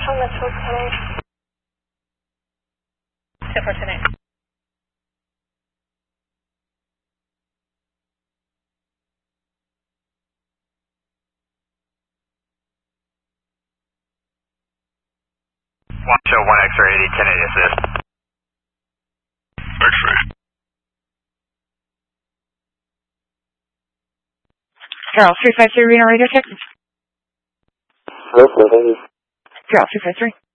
How much was today? Except for today. Show 1 X-ray 80, 1080 assist. X-ray. Charles 353 Reno Radio Check. Hello, 480. Charles 353.